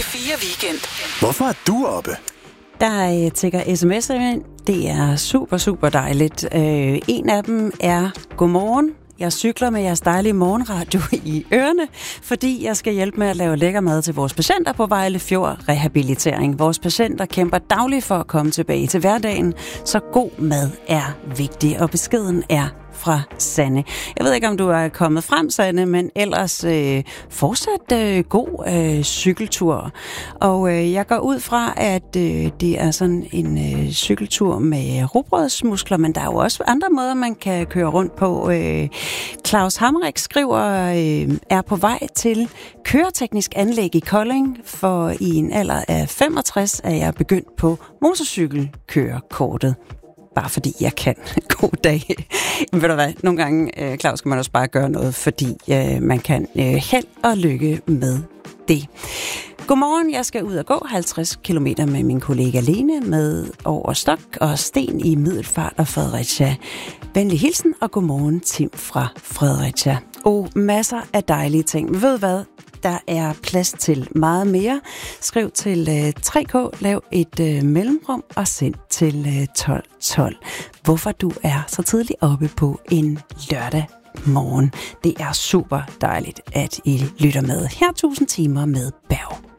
P4 Weekend. Hvorfor er du oppe? Der tækker sms'er ind. Det er super, super dejligt. En af dem er: godmorgen. Jeg cykler med jeres dejlige morgenradio i ørerne, fordi jeg skal hjælpe med at lave lækker mad til vores patienter på Vejle Fjord Rehabilitering. Vores patienter kæmper dagligt for at komme tilbage til hverdagen, så god mad er vigtig, og beskeden er fra Sanne. Jeg ved ikke, om du er kommet frem, Sanne, men ellers fortsat god cykeltur. Og jeg går ud fra, at det er sådan en cykeltur med rugbrødsmuskler, men der er jo også andre måder, man kan køre rundt på. Claus Hammerik skriver, er på vej til køreteknisk anlæg i Kolding, for i en alder af 65 er jeg begyndt på motorcykelkørekortet. Bare fordi jeg kan. God dag. Men ved du hvad, nogle gange, Claus, skal man også bare gøre noget, fordi man kan held og lykke med det. Godmorgen, jeg skal ud og gå 50 km med min kollega Lene med over stok og sten i Middelfart og Fredericia. Venlig hilsen og godmorgen, Tim fra Fredericia. Og masser af dejlige ting. Men ved hvad? Der er plads til meget mere. Skriv til 3K, lav et mellemrum og send til 1212. Hvorfor du er så tidligt oppe på en lørdag morgen. Det er super dejligt, at I lytter med. Her 1000 timer med Berg.